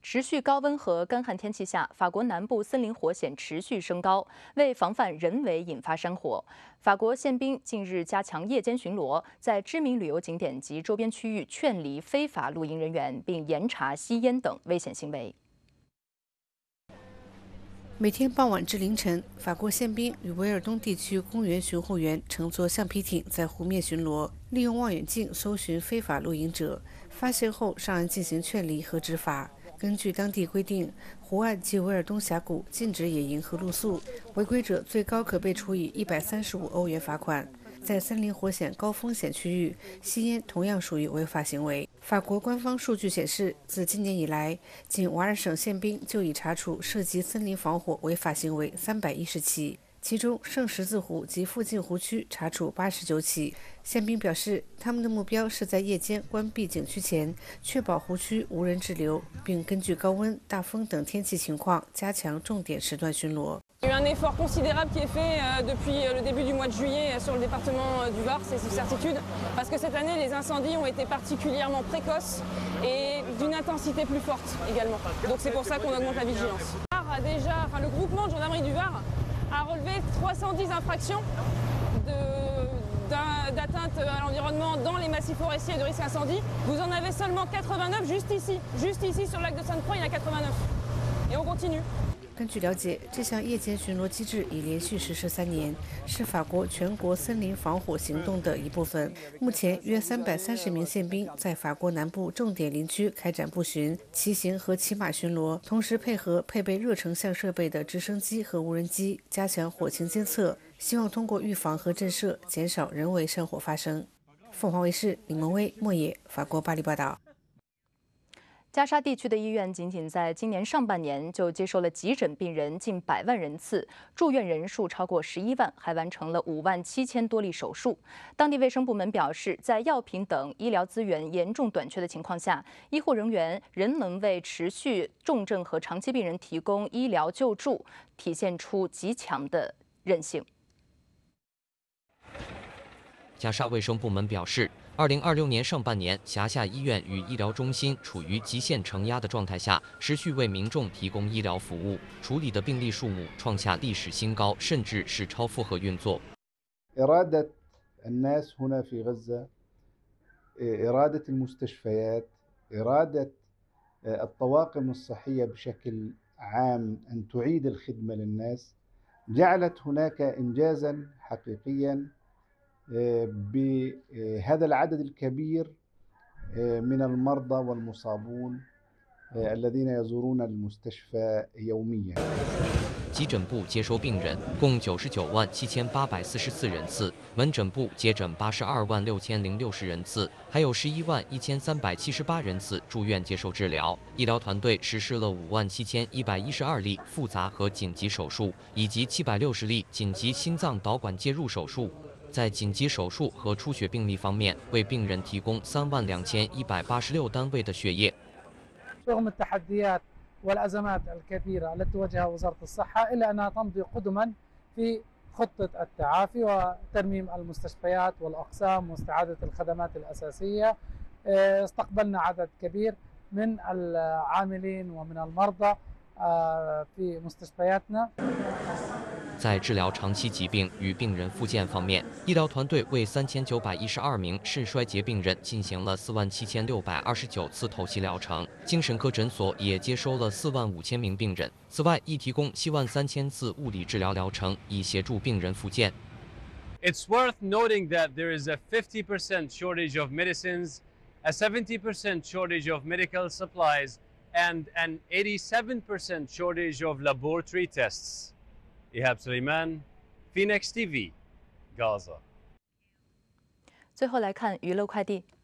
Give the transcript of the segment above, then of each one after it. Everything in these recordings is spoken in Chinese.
持续高温和干旱天气下，法国南部森林火险持续升高。为防范人为引发山火，法国宪兵近日加强夜间巡逻，在知名旅游景点及周边区域劝离非法露营人员，并严查吸烟等危险行为。 每天傍晚至凌晨，法国宪兵与维尔东地区公园巡护员乘坐橡皮艇在湖面巡逻，利用望远镜搜寻非法露营者，发现后上岸进行劝离和执法。根据当地规定，湖岸及维尔东峡谷禁止野营和露宿，违规者最高可被处以135欧元罚款。在森林火险高风险区域，吸烟同样属于违法行为。法国官方数据显示，自今年以来，仅瓦尔省宪兵就已查处涉及森林防火违法行为310起，其中圣十字湖及附近湖区查处89起。宪兵表示，他们的目标是在夜间关闭景区前，确保湖区无人滞留，并根据高温、大风等天气情况加强重点时段巡逻。 Il y a eu un effort considérable qui est fait depuis le début du mois de juillet sur le département du Var, c'est une certitude, parce que cette année les incendies ont été particulièrement précoces et d'une intensité plus forte également. Donc c'est pour ça qu'on augmente la vigilance. Le groupement de gendarmerie du Var a relevé 310 infractions d'atteinte à l'environnement dans les massifs forestiers et de risque incendie. Vous en avez seulement 89 juste ici sur le lac de Sainte-Croix, il y en a 89. Et on continue. 根据了解，这项夜间巡逻机制已连续实施3年，是法国全国森林防火行动的一部分。目前，约330名宪兵在法国南部重点林区开展步巡、骑行和骑马巡逻，同时配合配备热成像设备的直升机和无人机，加强火情监测，希望通过预防和震慑，减少人为山火发生。凤凰卫视李萌威、莫野，法国巴黎报道。 加沙地区的医院仅仅在今年上半年就接收了急诊病人近100万人次，住院人数超过11万，还完成了57000多例手术。当地卫生部门表示，在药品等医疗资源严重短缺的情况下，医护人员仍能为持续重症和长期病人提供医疗救助，体现出极强的韧性。 加沙卫生部门表示，2026年上半年，辖下医院与医疗中心处于极限承压的状态下，持续为民众提供医疗服务，处理的病例数目创下历史新高，甚至是超负荷运作。 إرادة الناس هنا في غزة، إرادة المستشفيات، إرادة الطواقم الصحية بشكل عام أن تعيد الخدمة للناس، جعلت هناك إنجازا حقيقيا بهذا العدد الكبير من المرضى والمصابون الذين يزورون المستشفى يوميا。 急诊部接收病人共997844人次，门诊部接诊826060人次，还有111378人次住院接受治疗。医疗团队实施了57112例复杂和紧急手术，以及760例紧急心脏导管介入手术。在紧急手术和出血病例方面，为病人提供32186单位的血液。 رغم التحديات والأزمات الكبيرة التي تواجهها وزارة الصحة إلا أنها تمضي قدما في خطة التعافي وترميم المستشفيات والأقسام واستعادة الخدمات الأساسية. استقبلنا عدد كبير من العاملين ومن المرضى في مستشفياتنا。 在治疗长期疾病与病人复健方面，医疗团队为3912名肾衰竭病人进行了47629次透析疗程，精神科诊所也接收了45000名病人。此外，亦提供73000次物理治疗疗程，以协助病人复健。 It's worth noting that there is a 50% shortage of medicines, a 70% shortage of medical supplies, and an 87% shortage of laboratory tests. إيهاب سليمان Phoenix TV Gaza。 最后来看娱乐快递。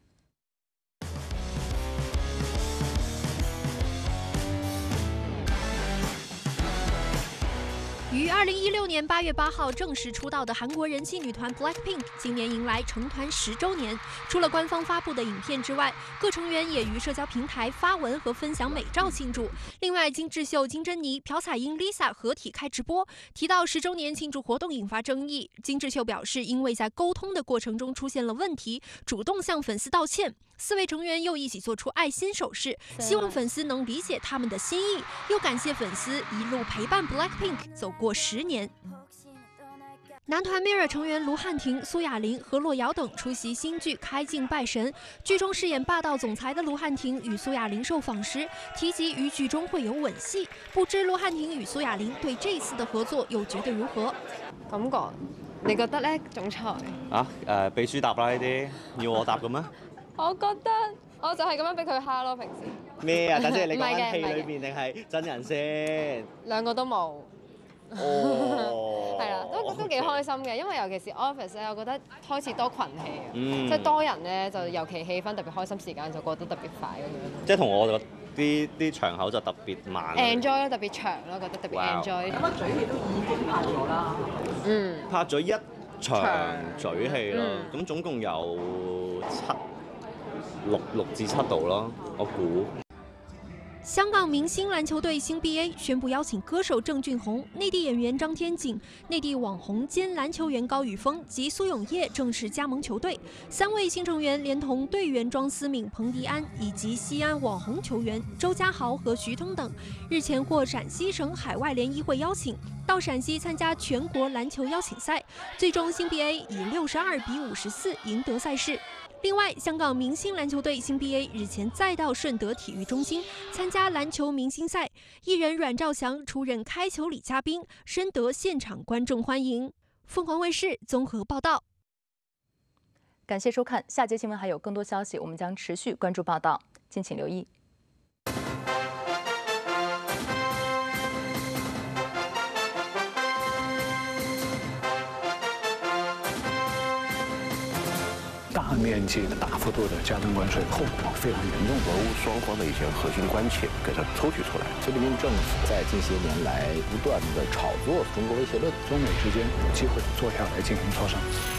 于2016年8月8号正式出道的韩国人气女团 BLACKPINK 今年迎来成团10周年。除了官方发布的影片之外，各成员也于社交平台发文和分享美照庆祝。另外，金智秀、金珍妮、朴彩英、Lisa 合体开直播，提到10周年庆祝活动引发争议。金智秀表示，因为在沟通的过程中出现了问题，主动向粉丝道歉。 4位成员又一起做出爱心手势，希望粉丝能理解他们的心意，又感谢粉丝一路陪伴 BLACKPINK 走过10年。男团 MIRROR 成员卢瀚霆、苏亚玲、何洛瑶等出席新剧开镜拜神。剧中饰演霸道总裁的卢瀚霆与蘇亞玲受訪時提及與劇中會有吻戲，不知盧瀚霆與蘇亞玲對這次的合作又覺得如何？ 感覺你覺得咧，總裁？秘書答啦呢啲，要我答嘅咩？我覺得我就係咁樣俾佢蝦咯，平時。咩啊？等陣你講緊戲裏邊定係真人先？兩個都冇。哦，係啦，都幾開心嘅，因為尤其是 office 咧，我覺得開始多群戲，即係多人咧，就尤其氣氛特別開心，時間就過得特別快咁樣。即係同我啲場口就特別慢 ，enjoy 特別長咯，覺得特別 enjoy。咁嘴戲都已經拍咗啦，拍咗1場嘴戲咯，咁總共有6至7度咯，我估。 香港明星篮球队新 BA 宣布邀请歌手郑俊弘、内地演员张天锦、内地网红兼篮球员高宇峰及苏永业正式加盟球队。3位新成员连同队员庄思敏、彭迪安以及西安网红球员周家豪和徐腾等，日前获陕西省海外联谊会邀请，到陕西参加全国篮球邀请赛，最终新 BA 以62比54赢得赛事。另外，香港明星篮球队新 BA 日前再到顺德体育中心参加篮球明星赛，艺人阮兆祥出任开球礼嘉宾，深得现场观众欢迎。凤凰卫视综合报道。 感谢收看，下节新闻还有更多消息，我们将持续关注报道，敬请留意。 大面积的、大幅度的加征关税，后果非常严重。 俄乌双方的一些核心关切给它抽取出来。 习近平政府在近些年来不断的炒作中国威胁论， 中美之间有机会坐下来进行磋商。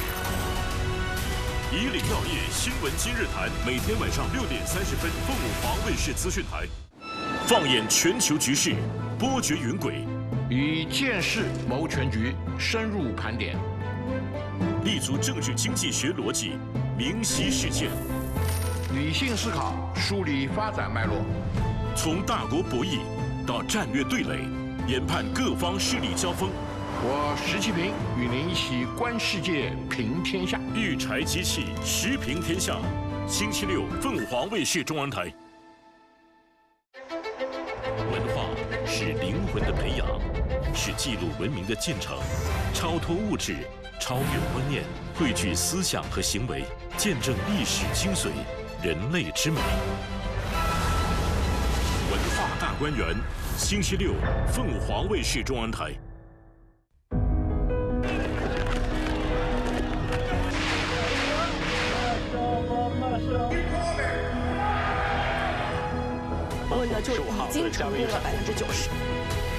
以岭药业新闻今日谈，每天晚上6点30分，凤凰卫视资讯台。放眼全球局势，波谲云诡， 以见识谋全局，深入盘点。 立足政治经济学逻辑，明晰事件， 理性思考，梳理发展脉络， 从大国博弈到战略对垒，研判各方势力交锋。 我石其平与您一起观世界，平天下。 育才机器，时平天下。星期六，凤凰卫视中文台。文化是灵魂的培养，是记录文明的进程，超脱物质。超越观念，汇聚思想和行为，见证历史精髓，人类之美。文化大观园，星期六，凤凰卫视中文台。 我呢就已经成功了90%。